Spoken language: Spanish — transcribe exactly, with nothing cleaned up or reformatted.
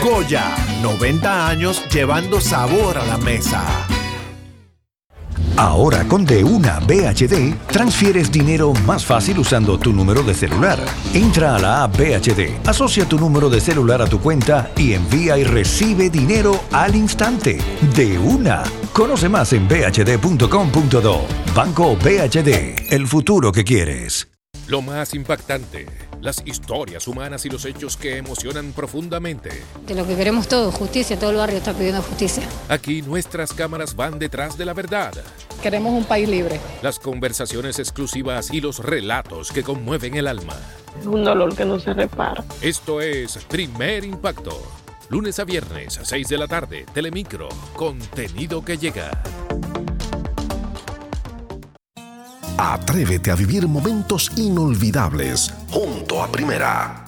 Goya, noventa años llevando sabor a la mesa. Ahora con De Una B H D, transfieres dinero más fácil usando tu número de celular. Entra a la app B H D, asocia tu número de celular a tu cuenta y envía y recibe dinero al instante. De Una. Conoce más en b h d punto com punto do. Banco B H D, el futuro que quieres. Lo más impactante, las historias humanas y los hechos que emocionan profundamente. De lo que queremos todos, justicia, todo el barrio está pidiendo justicia. Aquí nuestras cámaras van detrás de la verdad. Queremos un país libre. Las conversaciones exclusivas y los relatos que conmueven el alma. Es un dolor que no se repara. Esto es Primer Impacto. Lunes a viernes a seis de la tarde, Telemicro, contenido que llega. Atrévete a vivir momentos inolvidables junto a Primera.